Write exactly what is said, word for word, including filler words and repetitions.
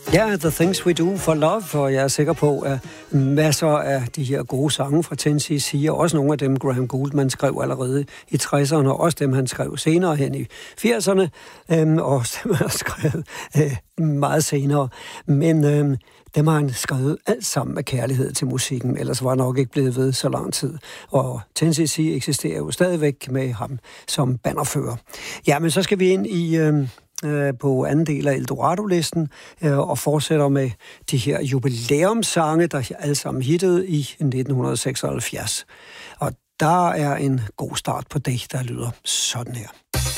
Ja, The Things We Do for Love, og jeg er sikker på, at masser af de her gode sange fra ten C C, og også nogle af dem, Graham Gouldman skrev allerede i tresserne, og også dem, han skrev senere hen i firserne, øhm, og også dem, han har skrevet øh, meget senere. Men øhm, dem har han skrevet alt sammen med kærlighed til musikken, ellers var han nok ikke blevet ved så lang tid. Og ten C C eksisterer jo stadigvæk med ham som bannerfører. Ja, men så skal vi ind i... Øhm, på anden del af Eldorado-listen og fortsætter med de her jubilæumssange, der alle sammen hittede i nitten seksoghalvfjerds. Og der er en god start på det, der lyder sådan her.